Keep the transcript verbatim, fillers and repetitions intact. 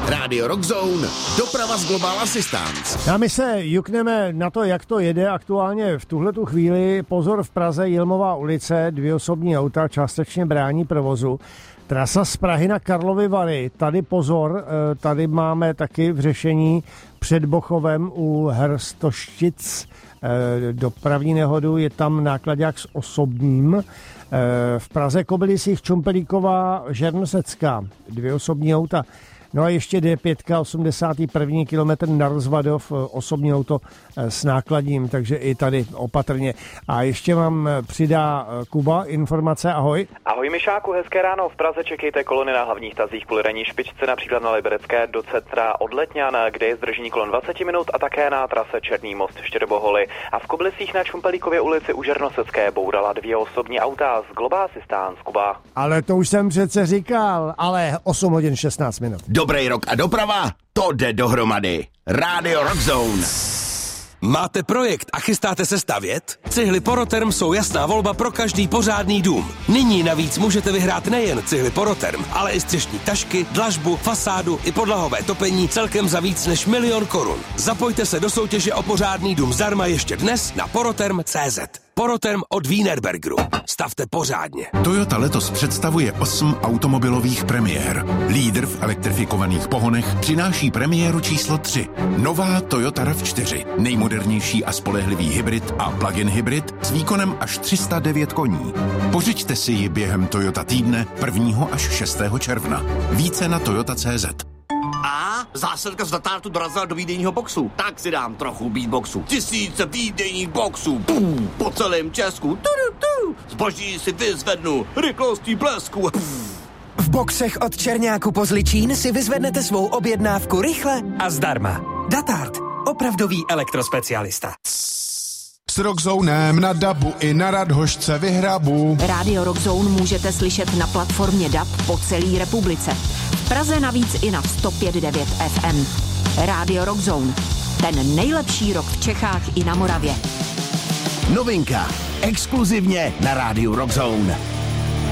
Rádio Rockzone, doprava z Global Assistance. A my se jukneme na to, jak to jede aktuálně v tuhletu chvíli. Pozor v Praze, Jilmová ulice, dvě osobní auta částečně brání provozu. Trasa z Prahy na Karlovy Vary, tady pozor, tady máme taky v řešení před Bochovem u Hrstoštic dopravní nehodu, je tam nákladák s osobním. V Praze Kobylisích, Čumpelíková, Žernosecká, dvě osobní auta. No a ještě D pět, osmdesátý první kilometr na Rozvadov, osobní auto s nákladním, takže i tady opatrně. A ještě vám přidá Kuba informace, ahoj. Ahoj Mišáku, hezké ráno. V Praze čekejte kolony na hlavních tazích kvůli ranní špičce, například na Liberecké do centra od Letňan, kde je zdržení kolem dvacet minut, a také na trase Černý most Štěrboholy. A v Kobylisích na Čumpelíkově ulici u Žernosecké bourala dvě osobní auta z Global Assistance, Kuba. Ale to už jsem přece říkal, ale osm hodin šestnáct minut. Dobrý rok a doprava, to jde dohromady. Rádio Rockzone. Máte projekt a chystáte se stavět? Cihly Poroterm jsou jasná volba pro každý pořádný dům. Nyní navíc můžete vyhrát nejen cihly Poroterm, ale i střešní tašky, dlažbu, fasádu i podlahové topení celkem za víc než milion korun. Zapojte se do soutěže o pořádný dům zdarma ještě dnes na poroterm tečka cé zet. Poroterm od Wienerbergeru. Stavte pořádně. Toyota letos představuje osm automobilových premiér. Lídr v elektrifikovaných pohonech přináší premiéru číslo tři. Nová Toyota RAV čtyři. Nejmodernější a spolehlivý hybrid a plug-in hybrid s výkonem až tři sta devět koní. Pořiďte si ji během Toyota týdne prvního až šestého června. Více na toyota tečka cé zet. A zásilka z Datartu dorazila do výdejního boxu. Tak si dám trochu beatboxu. Tisíce výdejních boxů. Pum, po celém Česku. Tu, tu, tu. Zboží si vyzvednu. Rychlostí blesku. Pum. V boxech od Černáku po Zličín si vyzvednete svou objednávku rychle a zdarma. Datart. Opravdový elektrospecialista. S Rockzonem na dabu i na Radhošce vyhrabu. Rádio Rockzone můžete slyšet na platformě D A B po celé republice. V Praze navíc i na sto pět devět ef em. Rádio Rockzone. Ten nejlepší rock v Čechách i na Moravě. Novinka. Exkluzivně na Rádiu Rockzone.